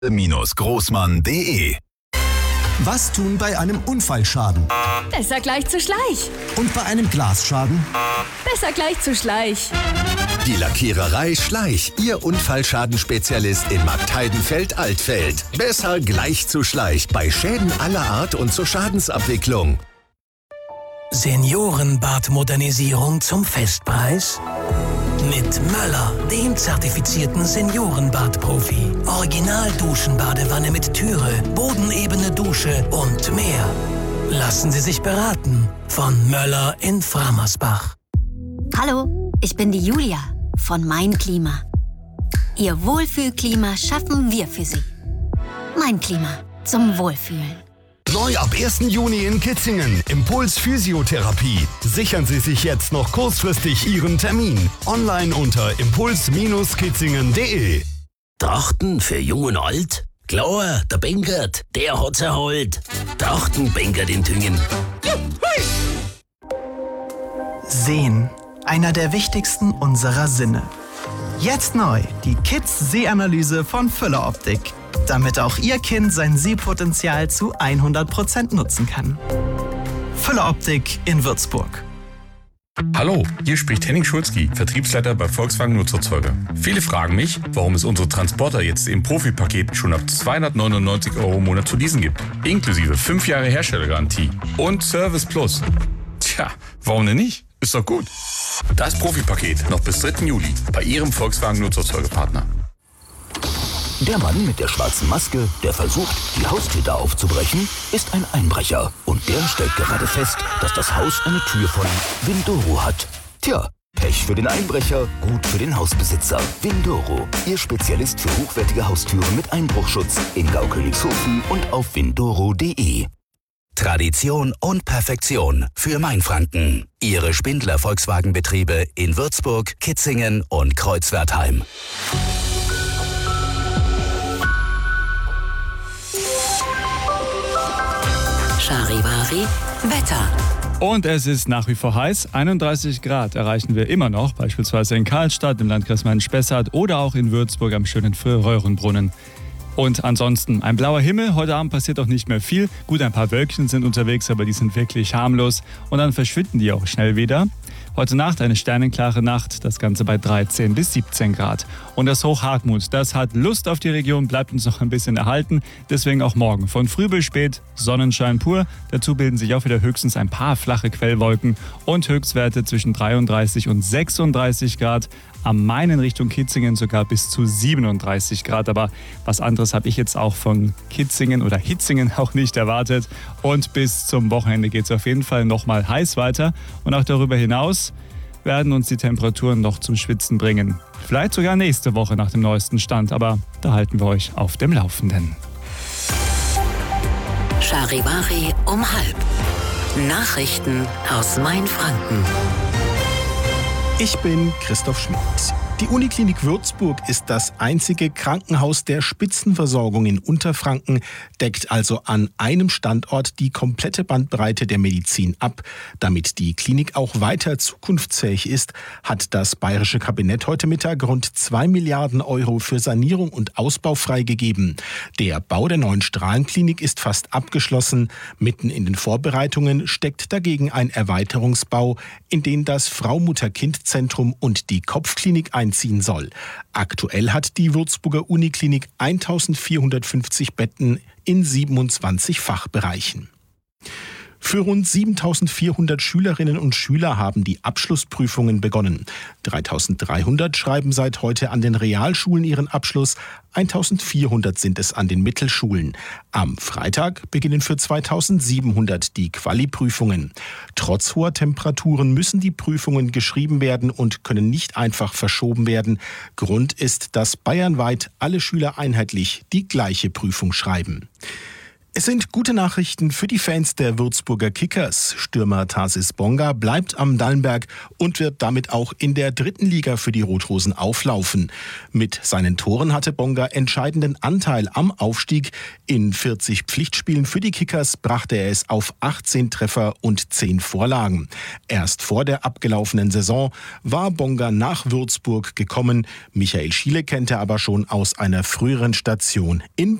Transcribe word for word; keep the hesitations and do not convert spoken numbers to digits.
großmann punkt de. Was tun bei einem Unfallschaden? Besser gleich zu Schleich. Und bei einem Glasschaden? Besser gleich zu Schleich. Die Lackiererei Schleich, Ihr Unfallschadenspezialist in Marktheidenfeld-Altfeld. Besser gleich zu Schleich bei Schäden aller Art und zur Schadensabwicklung. Seniorenbadmodernisierung zum Festpreis? Mit Möller, dem zertifizierten Seniorenbadprofi. Original-Duschenbadewanne mit Türe, bodenebene Dusche und mehr. Lassen Sie sich beraten von Möller in Framersbach. Hallo, ich bin die Julia von Mein Klima. Ihr Wohlfühlklima schaffen wir für Sie. Mein Klima zum Wohlfühlen. Neu ab ersten Juni in Kitzingen. Impuls Physiotherapie. Sichern Sie sich jetzt noch kurzfristig Ihren Termin. Online unter impuls kitzingen punkt de. Trachten für Jung und Alt? Klar, der Benkert, der hat's erholt. Trachten Benkert in Tüngen. Sehen, einer der wichtigsten unserer Sinne. Jetzt neu, die Kids-Sehanalyse von Füller Optik. Damit auch Ihr Kind sein Sehpotenzial zu hundert Prozent nutzen kann. Füller Optik in Würzburg. Hallo, hier spricht Henning Schulzki, Vertriebsleiter bei Volkswagen Nutzerzeuger. Viele fragen mich, warum es unsere Transporter jetzt im Profipaket schon ab zweihundertneunundneunzig Euro im Monat zu leasen gibt. Inklusive fünf Jahre Herstellergarantie und Service Plus. Tja, warum denn nicht? Ist doch gut. Das Profipaket noch bis dritten Juli bei Ihrem Volkswagen Nutzerzeugerpartner. Der Mann mit der schwarzen Maske, der versucht, die Haustür aufzubrechen, ist ein Einbrecher. Und der stellt gerade fest, dass das Haus eine Tür von Windoro hat. Tja, Pech für den Einbrecher, gut für den Hausbesitzer. Windoro, Ihr Spezialist für hochwertige Haustüren mit Einbruchschutz in Gaukönigshofen und auf windoro punkt de. Tradition und Perfektion für Mainfranken. Ihre Spindler Volkswagenbetriebe in Würzburg, Kitzingen und Kreuzwertheim. Charivari Wetter. Und es ist nach wie vor heiß. einunddreißig Grad erreichen wir immer noch, beispielsweise in Karlstadt, im Landkreis Main-Spessart oder auch in Würzburg am schönen Fröhrenbrunnen. Und ansonsten ein blauer Himmel. Heute Abend passiert auch nicht mehr viel. Gut, ein paar Wölkchen sind unterwegs, aber die sind wirklich harmlos. Und dann verschwinden die auch schnell wieder. Heute Nacht eine sternenklare Nacht, das Ganze bei dreizehn bis siebzehn Grad. Und das Hoch Hartmut, das hat Lust auf die Region, bleibt uns noch ein bisschen erhalten. Deswegen auch morgen von früh bis spät Sonnenschein pur. Dazu bilden sich auch wieder höchstens ein paar flache Quellwolken und Höchstwerte zwischen dreiunddreißig und sechsunddreißig Grad. Am Main in Richtung Kitzingen sogar bis zu siebenunddreißig Grad. Aber was anderes habe ich jetzt auch von Kitzingen oder Hitzingen auch nicht erwartet. Und bis zum Wochenende geht es auf jeden Fall nochmal heiß weiter. Und auch darüber hinaus werden uns die Temperaturen noch zum Schwitzen bringen. Vielleicht sogar nächste Woche nach dem neuesten Stand. Aber da halten wir euch auf dem Laufenden. Charivari um halb. Nachrichten aus Mainfranken. Ich bin Christoph Schmidt. Die Uniklinik Würzburg ist das einzige Krankenhaus der Spitzenversorgung in Unterfranken, deckt also an einem Standort die komplette Bandbreite der Medizin ab. Damit die Klinik auch weiter zukunftsfähig ist, hat das bayerische Kabinett heute Mittag rund zwei Milliarden Euro für Sanierung und Ausbau freigegeben. Der Bau der neuen Strahlenklinik ist fast abgeschlossen. Mitten in den Vorbereitungen steckt dagegen ein Erweiterungsbau, in den das Frau-Mutter-Kind-Zentrum und die Kopfklinik einziehen soll. Aktuell hat die Würzburger Uniklinik eintausendvierhundertfünfzig Betten in siebenundzwanzig Fachbereichen. Für rund siebentausendvierhundert Schülerinnen und Schüler haben die Abschlussprüfungen begonnen. dreitausenddreihundert schreiben seit heute an den Realschulen ihren Abschluss, eintausendvierhundert sind es an den Mittelschulen. Am Freitag beginnen für zweitausendsiebenhundert die Quali-Prüfungen. Trotz hoher Temperaturen müssen die Prüfungen geschrieben werden und können nicht einfach verschoben werden. Grund ist, dass bayernweit alle Schüler einheitlich die gleiche Prüfung schreiben. Es sind gute Nachrichten für die Fans der Würzburger Kickers. Stürmer Tarsis Bonga bleibt am Dallenberg und wird damit auch in der dritten Liga für die Rot-Rosen auflaufen. Mit seinen Toren hatte Bonga entscheidenden Anteil am Aufstieg. In vierzig Pflichtspielen für die Kickers brachte er es auf achtzehn Treffer und zehn Vorlagen. Erst vor der abgelaufenen Saison war Bonga nach Würzburg gekommen. Michael Schiele kennt er aber schon aus einer früheren Station in